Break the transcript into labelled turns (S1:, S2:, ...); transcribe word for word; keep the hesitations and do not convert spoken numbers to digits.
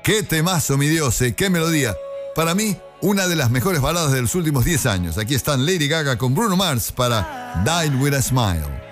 S1: Qué temazo, mi Dios, eh, qué melodía. Para mí, una de las mejores baladas de los últimos diez años. Aquí están Lady Gaga con Bruno Mars para Die With A Smile.